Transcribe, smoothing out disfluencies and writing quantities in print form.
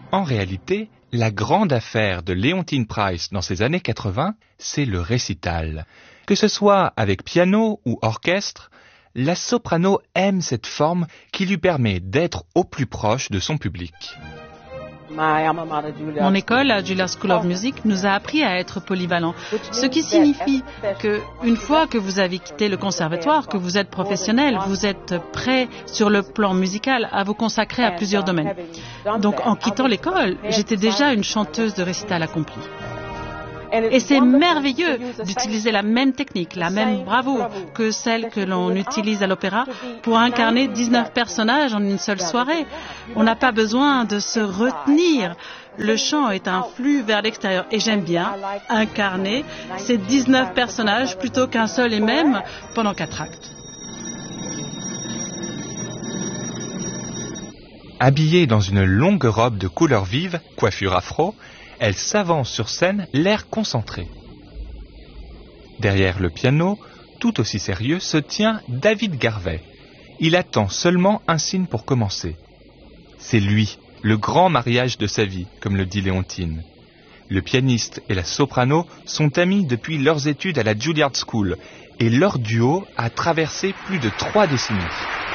En réalité, la grande affaire de Leontyne Price dans ces années 80, c'est le récital. Que ce soit avec piano ou orchestre, la soprano aime cette forme qui lui permet d'être au plus proche de son public. Mon école, la Juilliard School of Music, nous a appris à être polyvalents, ce qui signifie qu'une fois que vous avez quitté le conservatoire, que vous êtes professionnel, vous êtes prêt sur le plan musical à vous consacrer à plusieurs domaines. Donc en quittant l'école, j'étais déjà une chanteuse de récital accomplie. Et c'est merveilleux d'utiliser la même technique, la même bravoure que celle que l'on utilise à l'opéra pour incarner 19 personnages en une seule soirée. On n'a pas besoin de se retenir. Le chant est un flux vers l'extérieur et j'aime bien incarner ces 19 personnages plutôt qu'un seul et même pendant 4 actes. Habillée dans une longue robe de couleur vive, coiffure afro, elle s'avance sur scène, l'air concentré. Derrière le piano, tout aussi sérieux, se tient David Garvey. Il attend seulement un signe pour commencer. C'est lui, le grand mariage de sa vie, comme le dit Leontyne. Le pianiste et la soprano sont amis depuis leurs études à la Juilliard School et leur duo a traversé plus de 3 décennies.